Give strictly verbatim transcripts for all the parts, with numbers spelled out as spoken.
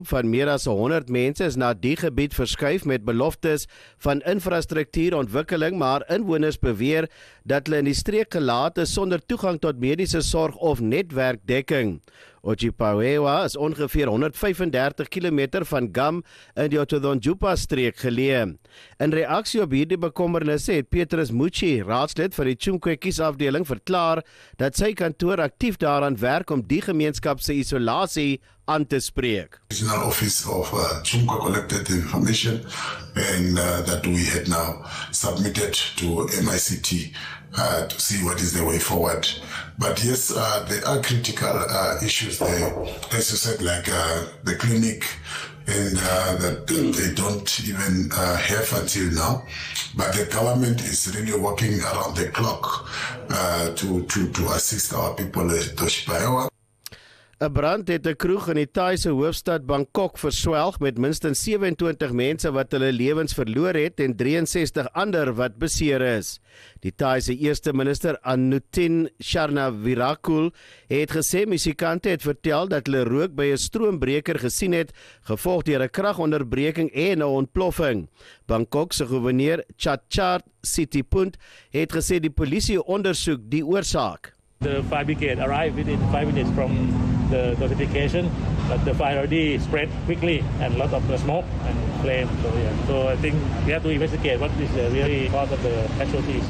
van meer as honderd mense is na die gebied verskuif met beloftes van infrastruktuurontwikkeling, maar inwoners beweer dat hulle in die streek gelaat is sonder toegang tot mediese sorg of netwerkdekking. Ochipawewa is ongeveer honderd vyfendertig kilometer van Gam in die Otodonjupa streek geleë. In reaksie op hierdie bekommernisse het Petrus Muchi, raadslid van die Chumkwekis afdeling, verklaar dat sy kantoor aktief daaraan werk om die gemeenskap se isolasie aan te spreek. The Regional Office of uh, Chumkwa collected the information and uh, that we had now submitted to M I C T uh, to see what is the way forward. But yes, uh, there are critical uh, issues there, as you said, like uh, the clinic, and uh, that they don't even uh, have until now. But the government is really working around the clock uh, to, to, to assist our people at Toshipaewa. 'n Brand het 'n kroeg in die Thaise hoofstad Bangkok verswelg met minstens sewe-en-twintig mense wat hulle lewens verloor het en drie en sestig ander wat beseer is. Die Thaise eerste minister Anutin Charnvirakul het gesê musikante het vertel dat hulle rook by 'n stroombreker gesien het, gevolg deur 'n kragonderbreking en 'n ontploffing. Bangkok se gouverneur Chachart Sitiput het gesê die polisie ondersoek die oorsaak. The fire brigade arrived within five minutes from the notification, but the fire already spread quickly and a lot of the smoke and flame. So, yeah. so I think we have to investigate what is the really cause of the casualties.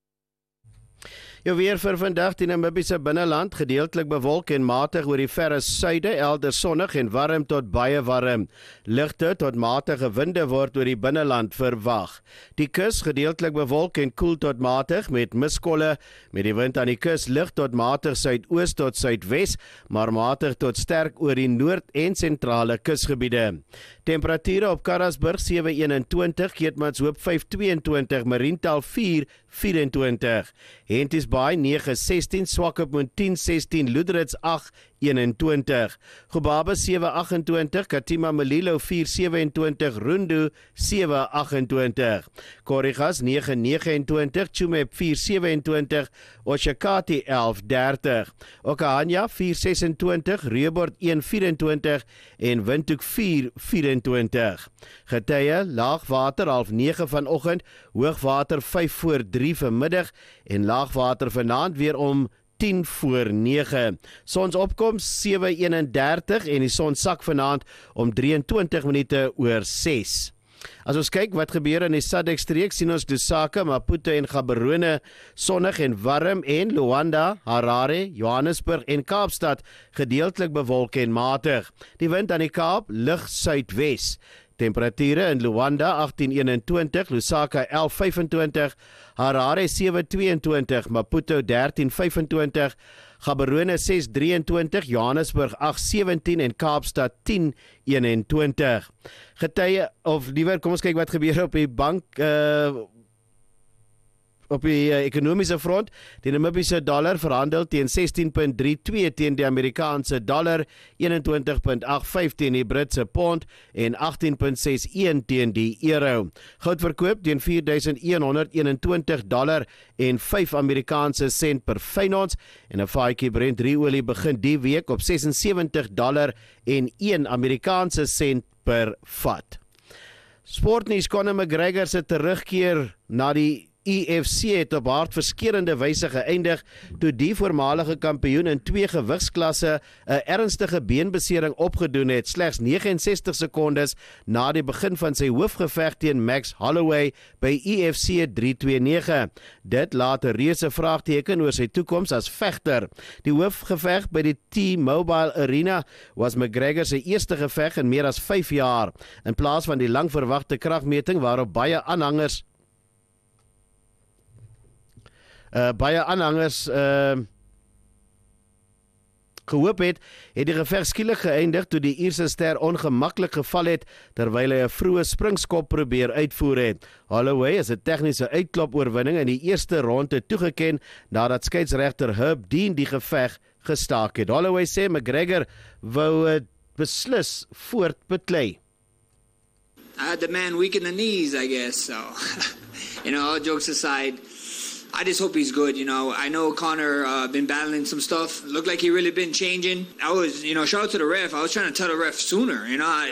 Jou weer vir vandag, die Namibiese binneland gedeeltelik bewolk en matig oor die verre suide, elders sonnig en warm tot baie warm. Ligte tot matige winde word oor die binneland verwag. Die kus gedeeltelik bewolk en koel tot matig met miskolle, met die wind aan die kus lig tot matig suidoos tot suidwes, maar matig tot sterk oor die noord en sentrale kusgebiede. Temperature op Karasburg sewe eenentwintig, Keetmanshoop vyf tweeëntwintig, Mariental vier vyf-en-twintig, Henties Baai nege sestien, Swakopmund tien sestien, Loederits agt eenentwintig, Gobaba sewe agt-en-twintig, Katima Malilo vier sewe-en-twintig, Rundu sewe agt-en-twintig, Korigas nege nege-en-twintig, Chumep vier sewe-en-twintig, Oshakati elf dertig, Okahanya vier ses-en-twintig, Reubord een vyf-en-twintig en Windhoek vier vyf-en-twintig. Getye, laagwater half nege vanoggend, hoogwater vyf voor drie vanmiddag en laagwater vanaand weer om tien voor nege. Sonsopkoms sewe eenendertig en die son sak vanaand om drieëntwintig minute oor ses. As ons kyk wat gebeur in die Sadek-streek, sien ons Lusaka, Maputo en Gaborone sonnig en warm en Luanda, Harare, Johannesburg en Kaapstad gedeeltelik bewolk en matig. Die wind aan die Kaap lig suidwes. Temperature in Luanda agtien eenentwintig, Lusaka elf vyf-en-twintig, Harare sewe tweeëntwintig, Maputo dertien vyf-en-twintig, Gaborone ses drieëntwintig, Johannesburg agt sewentien en Kaapstad tien eenentwintig. Getye, of liewer kom ons kyk wat gebeur op die bank uh, op die uh, ekonomiese front. Die Namibiese dollar verhandel teen sestien komma drie twee teen die Amerikaanse dollar, eenentwintig komma agt vyf teen die Britse pond en agtien komma ses een teen die euro. Goud verkoop teen vier duisend een honderd eenentwintig dollar en vyf Amerikaanse sent per fyn ons en 'n vatjie Brent drie olie begin die week op sesensewentig dollar en een Amerikaanse sent per vat. Sportnuus, Conor McGregor se terugkeer na die U F C het op hartverskeurende wyse geëindig toe die voormalige kampioen in twee gewigsklasse 'n ernstige beenbesering opgedoen het, slegs negentig en sestig sekondes na die begin van sy hoofgeveg teen Max Holloway by U F C drie twee nege. Dit laat 'n reuse vraagteken oor sy toekoms as vegter. Die hoofgeveg by die T-Mobile Arena was McGregor se eerste geveg in meer as vyf jaar, in plaas van die langverwagte kragmeting waarop baie aanhangers Uh, baie aanhangers uh, gehoop het, het die geveg skielik geëindig toe die Ierse ster ongemaklik geval het terwyl hy 'n vroeë springskop probeer uitvoer het. Holloway is 'n tegniese uitklop-oorwinning in die eerste ronde toegeken nadat skeieregter Herb Dean die geveg gestaak het. Holloway sê McGregor wou uh, beslis voortbeklei. I had the man weak in the knees, I guess, so, you know, all jokes aside, I just hope he's good, you know. I know Connor uh, been battling some stuff. Looked like he really been changing. I was, you know, shout out to the ref. I was trying to tell the ref sooner, you know.